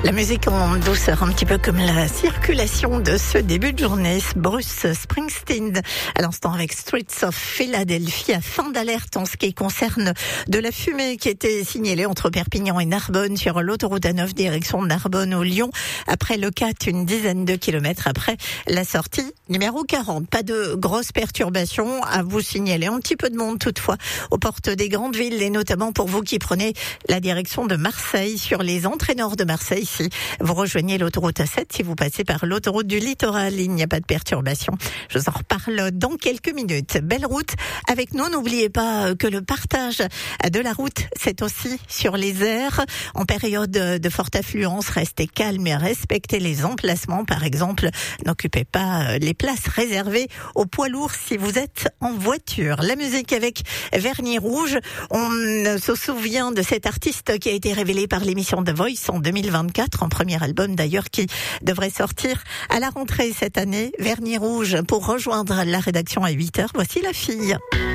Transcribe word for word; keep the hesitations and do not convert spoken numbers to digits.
La musique en douceur, un petit peu comme la circulation de ce début de journée. Bruce Springsteen, à l'instant avec Streets of Philadelphia. Fin d'alerte en ce qui concerne de la fumée qui était signalée entre Perpignan et Narbonne sur l'autoroute A neuf direction Narbonne au Lyon. Après le quatre, une dizaine de kilomètres après la sortie numéro quarante. Pas de grosses perturbations à vous signaler. Un petit peu de monde toutefois aux portes des grandes villes et notamment pour vous qui prenez la direction de Marseille sur les entrées nord de Marseille. Si vous rejoignez l'autoroute A sept, si vous passez par l'autoroute du littoral, il n'y a pas de perturbation. Je vous en reparle dans quelques minutes. Belle route avec nous. N'oubliez pas que le partage de la route, c'est aussi sur les aires. En période de forte affluence, restez calme et respectez les emplacements. Par exemple, n'occupez pas les places réservées aux poids lourds si vous êtes en voiture. La musique avec Vernis Rouge. On se souvient de cet artiste qui a été révélé par l'émission The Voice en deux mille vingt-quatre. Un premier album d'ailleurs qui devrait sortir à la rentrée cette année. Vernis Rouge pour rejoindre la rédaction à huit heures. Voici la fille.